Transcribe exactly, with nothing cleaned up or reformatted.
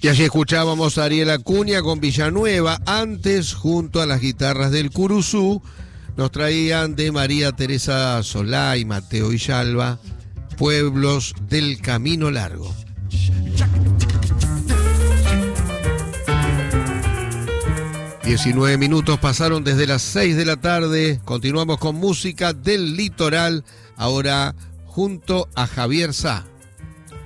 Y allí escuchábamos a Ariel Acuña con Villanueva. Antes, junto a las guitarras del Curuzú, nos traían de María Teresa Solá y Mateo Villalba, Pueblos del Camino Largo. diecinueve minutos pasaron desde las seis de la tarde. Continuamos con música del litoral, ahora junto a Javier Sá.